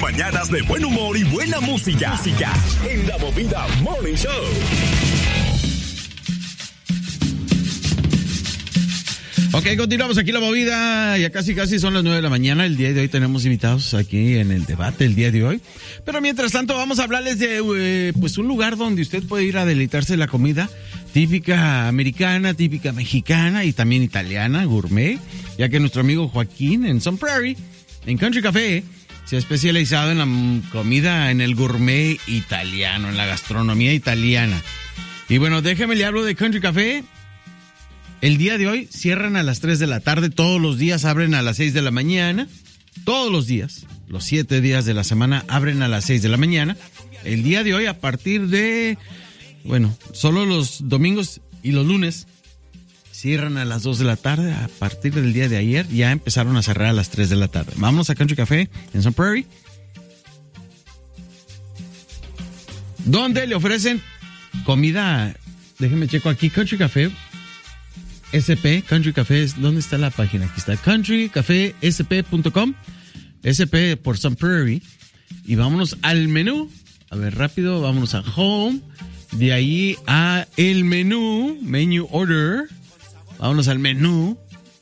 mañanas de buen humor y buena música. En La Movida Morning Show. Ok, continuamos aquí La Movida. Ya casi son las 9 de la mañana. El día de hoy tenemos invitados aquí en el debate el día de hoy. Pero mientras tanto vamos a hablarles de pues un lugar donde usted puede ir a deleitarse de la comida típica americana, típica mexicana y también italiana, gourmet. Ya que nuestro amigo Joaquín en Sun Prairie, en Country Café, se ha especializado en la comida, en el gourmet italiano, en la gastronomía italiana. Y bueno, déjeme le hablo de Country Café. El día de hoy cierran a las 3 de la tarde, todos los días abren a las 6 de la mañana, todos los días, los 7 días de la semana abren a las 6 de la mañana. El día de hoy a partir de, bueno, solo los domingos y los lunes cierran a las 2 de la tarde, a partir del día de ayer ya empezaron a cerrar a las 3 de la tarde. Vámonos a Country Café en Sun Prairie, donde le ofrecen comida, déjenme checo aquí, Country Café. SP, Country Café, ¿dónde está la página? Aquí está, countrycafesp.com, SP por Sun Prairie. Y vámonos al menú. A ver, rápido, vámonos a Home. De ahí a el menú, Menu Order. Vámonos al menú.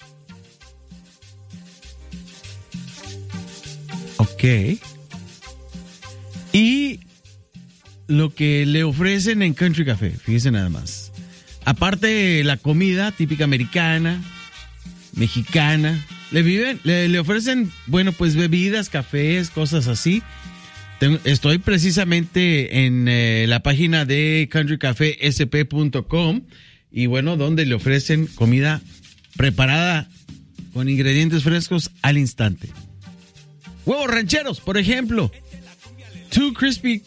Ok. Y lo que le ofrecen en Country Café, fíjense nada más. Aparte de la comida típica americana, mexicana, le ofrecen, bueno, pues bebidas, cafés, cosas así. Estoy precisamente en la página de countrycafesp.com y bueno, donde le ofrecen comida preparada con ingredientes frescos al instante. Huevos rancheros, por ejemplo. Two crispy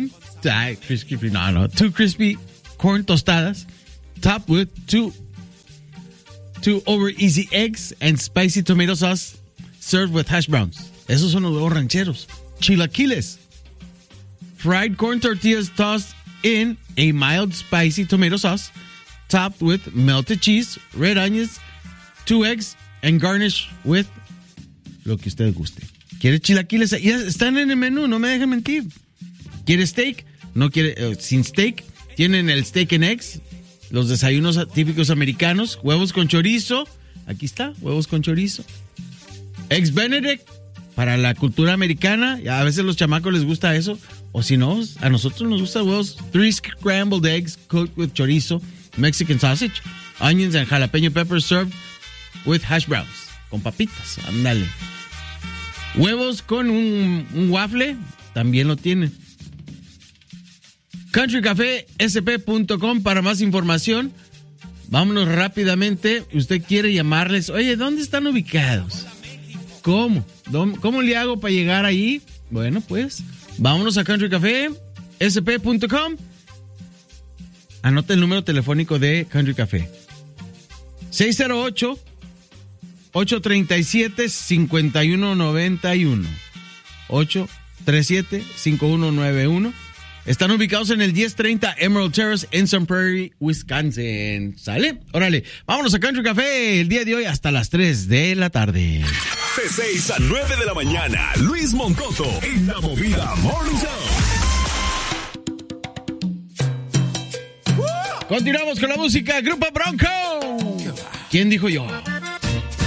corn tostadas. Topped with two over easy eggs and spicy tomato sauce, served with hash browns. Esos son los huevos rancheros. Chilaquiles. Fried corn tortillas tossed in a mild spicy tomato sauce, topped with melted cheese, red onions, 2 eggs, and garnished with lo que usted guste. ¿Quiere chilaquiles? Ya están en el menú, no me dejen mentir. ¿Quiere steak? No quiere, sin steak. Tienen el steak and eggs. Los desayunos típicos americanos, huevos con chorizo, aquí está, huevos con chorizo. Eggs Benedict, para la cultura americana, a veces los chamacos les gusta eso, o si no, a nosotros nos gusta huevos. 3 scrambled eggs cooked with chorizo, Mexican sausage, onions and jalapeno peppers served with hash browns, con papitas, ándale. Huevos con un waffle, también lo tienen. countrycafesp.com para más información. Vámonos rápidamente. Usted quiere llamarles. Oye, ¿dónde están ubicados? ¿Cómo? ¿Cómo le hago para llegar ahí? Bueno, pues, vámonos a countrycafesp.com. Anota el número telefónico de Country Café. 608-837-5191. 837-5191. Están ubicados en el 1030 Emerald Terrace en Sun Prairie, Wisconsin. ¿Sale? Órale, vámonos a Country Café el día de hoy hasta las 3 de la tarde. De 6 a 9 de la mañana, Luis Moncoto en La Movida Morning Show. Continuamos con la música, Grupo Bronco. ¿Quién dijo yo?